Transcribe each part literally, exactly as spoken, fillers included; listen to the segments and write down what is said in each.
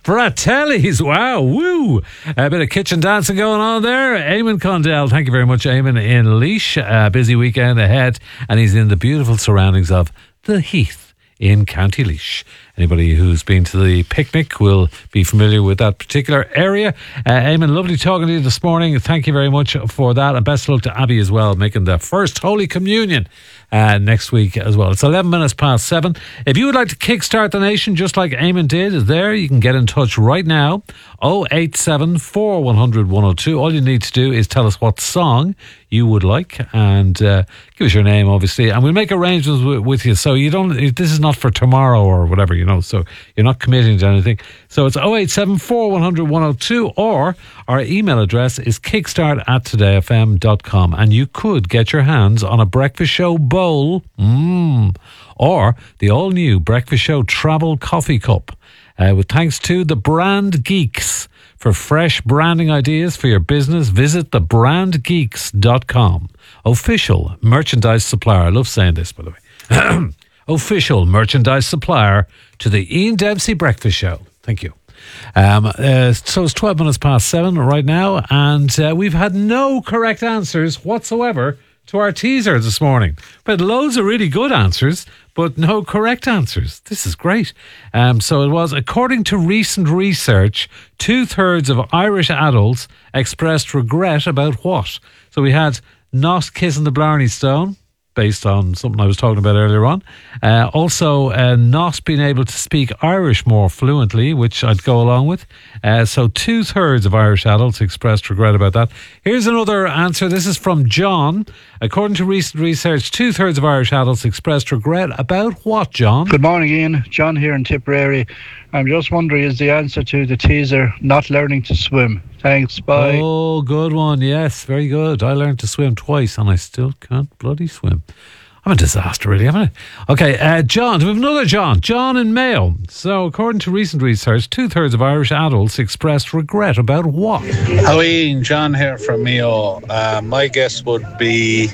Fratellis, wow, woo. A bit of kitchen dancing going on there. Eamon Condell, thank you very much, Eamon, in Laois. A busy weekend ahead, and he's in the beautiful surroundings of the Heath in County Laois. Anybody who's been to the picnic will be familiar with that particular area. Uh, Eamon, lovely talking to you this morning. Thank you very much for that. And best of luck to Abby as well, making the first Holy Communion uh, next week as well. It's eleven minutes past seven. If you would like to kickstart the nation, just like Eamon did, there you can get in touch right now. oh eight seven, four one zero zero, one oh two. All you need to do is tell us what song you would like and uh, give us your name, obviously, and we'll make arrangements with, with you. So you don't, this is not for tomorrow or whatever, you know, so you're not committing to anything. So it's oh eight seven, four one zero zero, one oh two, or our email address is kickstart at today f m dot com, and you could get your hands on a Breakfast Show bowl, mm, or the all-new Breakfast Show travel coffee cup, uh, with thanks to the Brand Geeks. For fresh branding ideas for your business, visit the brand geeks dot com. Official merchandise supplier. I love saying this, by the way. Official merchandise supplier to the Ian Dempsey Breakfast Show. Thank you. Um, uh, so it's twelve minutes past seven right now, and uh, we've had no correct answers whatsoever to our teaser this morning. But loads of really good answers, but no correct answers. This is great. Um, so it was, according to recent research, two-thirds of Irish adults expressed regret about what? So we had not kissing the Blarney Stone, based on something I was talking about earlier on. Uh, also, uh, not being able to speak Irish more fluently, which I'd go along with. Uh, so two-thirds of Irish adults expressed regret about that. Here's another answer. This is from John. According to recent research, two-thirds of Irish adults expressed regret about what, John? Good morning, Ian. John here in Tipperary. I'm just wondering, is the answer to the teaser not learning to swim? Thanks, bye. Oh, good one. Yes, very good. I learned to swim twice and I still can't bloody swim. I'm a disaster, really, haven't I? Okay, uh, John, we have another John. John in Mayo. So, according to recent research, two-thirds of Irish adults expressed regret about what? Hello, Ian. John here from Mayo. Uh, my guess would be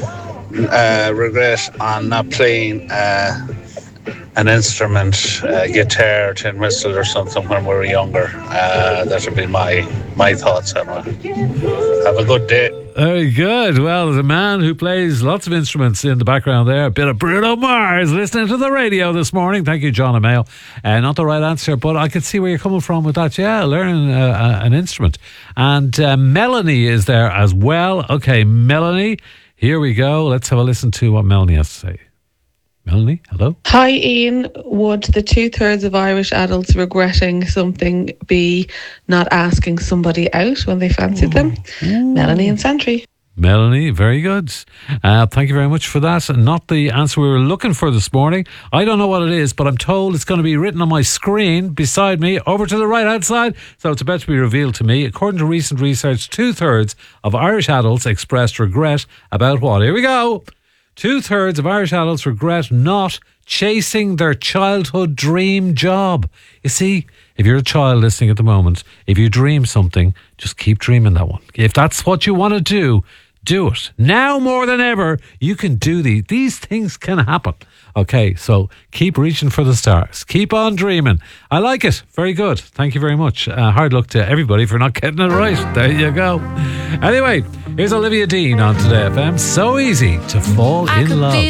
uh, regret on not playing uh, an instrument, uh, guitar, tin whistle or something when we were younger. Uh, that would be my, my thoughts on it. Have a good day. Very good. Well, there's a man who plays lots of instruments in the background there. A bit of Bruno Mars listening to the radio this morning. Thank you, John and Mayo. Uh, not the right answer, but I could see where you're coming from with that. Yeah, learning uh, an instrument. And uh, Melanie is there as well. Okay, Melanie, here we go. Let's have a listen to what Melanie has to say. Melanie, hello. Hi, Ian. Would the two-thirds of Irish adults regretting something be not asking somebody out when they fancied them? Ooh. Melanie and Santry. Melanie, very good. Uh, thank you very much for that. Not the answer we were looking for this morning. I don't know what it is, but I'm told it's going to be written on my screen beside me, over to the right-hand side, so it's about to be revealed to me. According to recent research, two-thirds of Irish adults expressed regret about what? Here we go. Two-thirds of Irish adults regret not chasing their childhood dream job. You see, if you're a child listening at the moment, if you dream something, just keep dreaming that one. If that's what you want to do, do it. Now more than ever, you can do these. These things can happen. Okay, so keep reaching for the stars. Keep on dreaming. I like it. Very good. Thank you very much. Uh, hard luck to everybody for not getting it right. There you go. Anyway, here's Olivia Dean on Today F M. So easy to fall in love.